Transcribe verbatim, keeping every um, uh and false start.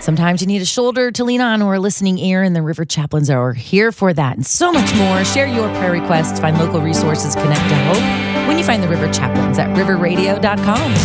Sometimes you need a shoulder to lean on or a listening ear, and the River Chaplains are here for that and so much more. Share your prayer requests, find local resources, connect to hope when you find the River Chaplains at river radio dot com.